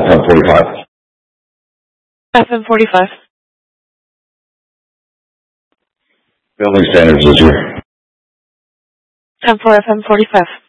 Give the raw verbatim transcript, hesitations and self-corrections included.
F M forty-five. F M forty-five. Building standards is here. ten four F M forty-five.